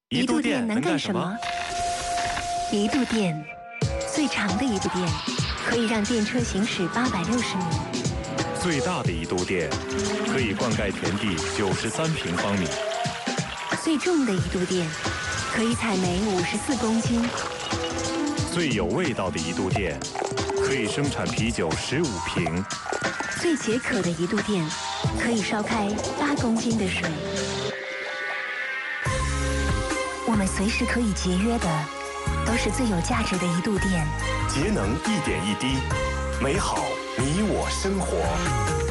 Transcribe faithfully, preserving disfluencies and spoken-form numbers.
一度电能干什么？ 一度电，最长的一度电可以让电车行驶八百六十米， 最大的一度电可以灌溉田地九十三平方米， 最重的一度电可以采煤五十四公斤， 最有味道的一度电可以生产啤酒十五瓶， 最解渴的一度电可以烧开八公斤的水。我们随时可以节约的，都是最有价值的一度电。 节能一点一滴，美好你我生活。